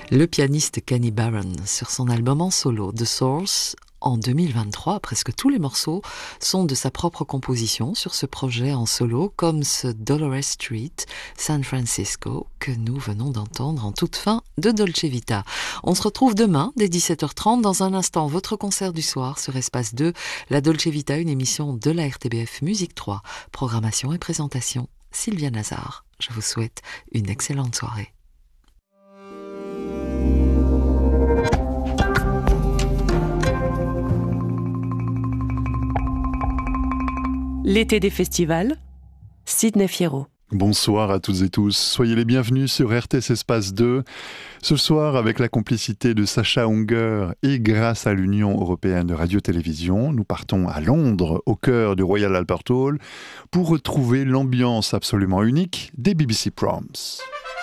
Le pianiste Kenny Barron, sur son album en solo, The Source, en 2023, presque tous les morceaux sont de sa propre composition sur ce projet en solo, comme ce Dolores Street, San Francisco, que nous venons d'entendre en toute fin de Dolce Vita. On se retrouve demain, dès 17h30, dans un instant, votre concert du soir sur Espace 2, la Dolce Vita, une émission de la RTBF Musique 3. Programmation et présentation, Sylvia Nazar. Je vous souhaite une excellente soirée. L'été des festivals, Sidney Fierro. Bonsoir à toutes et tous, soyez les bienvenus sur RTS Espace 2. Ce soir, avec la complicité de Sacha Unger et grâce à l'Union Européenne de Radio-Télévision, nous partons à Londres, au cœur du Royal Albert Hall, pour retrouver l'ambiance absolument unique des BBC Proms.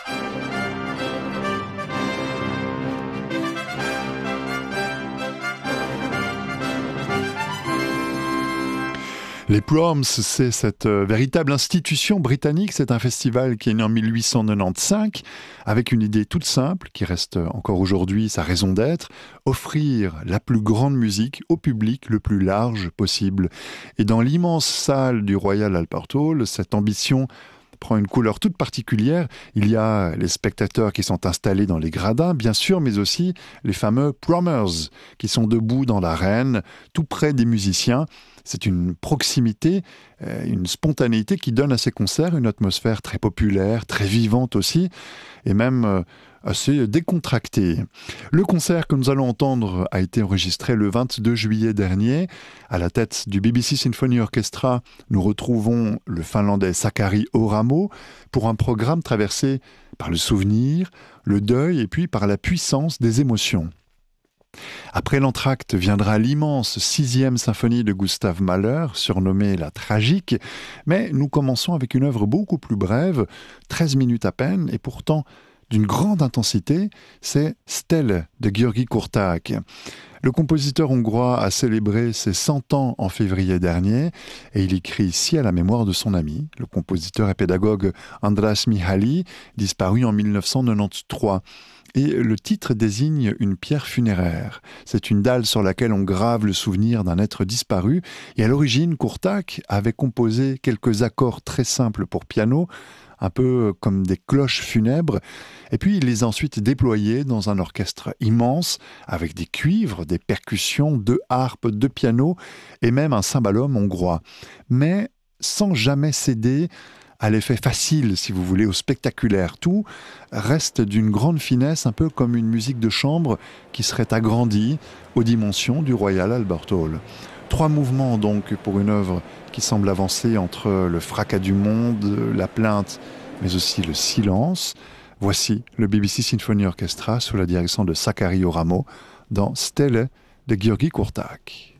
Les Proms, c'est cette véritable institution britannique. C'est un festival qui est né en 1895 avec une idée toute simple qui reste encore aujourd'hui sa raison d'être, offrir la plus grande musique au public le plus large possible. Et dans l'immense salle du Royal Albert Hall, cette ambition prend une couleur toute particulière. Il y a les spectateurs qui sont installés dans les gradins, bien sûr, mais aussi les fameux promers qui sont debout dans l'arène, tout près des musiciens. C'est une proximité, une spontanéité qui donne à ces concerts une atmosphère très populaire, très vivante aussi, et même assez décontractée. Le concert que nous allons entendre a été enregistré le 22 juillet dernier. À la tête du BBC Symphony Orchestra, nous retrouvons le Finlandais Sakari Oramo pour un programme traversé par le souvenir, le deuil et puis par la puissance des émotions. Après l'entracte viendra l'immense 6e symphonie de Gustav Mahler, surnommée la tragique, mais nous commençons avec une œuvre beaucoup plus brève, 13 minutes à peine, et pourtant d'une grande intensité, c'est Stelle de György Kurták. Le compositeur hongrois a célébré ses 100 ans en février dernier et il écrit ici à la mémoire de son ami, le compositeur et pédagogue András Mihály, disparu en 1993. Et le titre désigne une pierre funéraire. C'est une dalle sur laquelle on grave le souvenir d'un être disparu. Et à l'origine, Kurták avait composé quelques accords très simples pour piano, un peu comme des cloches funèbres, et puis il les a ensuite déployés dans un orchestre immense, avec des cuivres, des percussions, 2 harpes, 2 pianos, et même un cymbalum hongrois. Mais sans jamais céder à l'effet facile, si vous voulez, au spectaculaire. Tout reste d'une grande finesse, un peu comme une musique de chambre qui serait agrandie aux dimensions du Royal Albert Hall. 3 mouvements donc pour une œuvre qui semble avancer entre le fracas du monde, la plainte, mais aussi le silence. Voici le BBC Symphony Orchestra sous la direction de Sakari Oramo dans Stelle de György Kurták.